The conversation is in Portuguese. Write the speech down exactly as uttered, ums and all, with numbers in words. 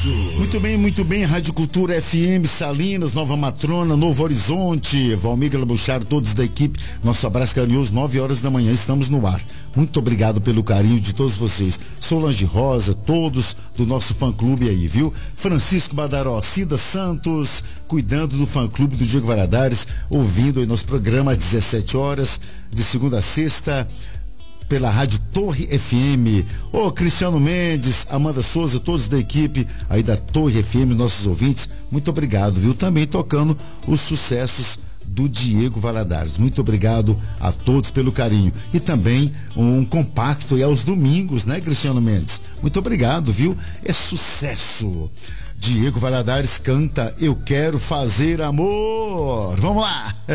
Araújo. Muito bem, muito bem. Rádio Cultura F M, Salinas, Nova Matrona, Novo Horizonte, Valmir Labuchar, todos da equipe. Nosso abraço carinhoso, nove horas da manhã, estamos no ar. Muito obrigado pelo carinho de todos vocês. Solange Rosa, todos do nosso fã-clube aí, viu? Francisco Badaró, Cida Santos, cuidando do fã-clube do Diego Valadares, ouvindo aí nosso programa às dezessete horas, de segunda a sexta, pela Rádio Torre F M. Ô, Cristiano Mendes, Amanda Souza, todos da equipe aí da Torre F M, nossos ouvintes, muito obrigado, viu? Também tocando os sucessos do Diego Valadares. Muito obrigado a todos pelo carinho. E também um compacto e aos domingos, né, Cristiano Mendes? Muito obrigado, viu? É sucesso. Diego Valadares canta Eu Quero Fazer Amor. Vamos lá!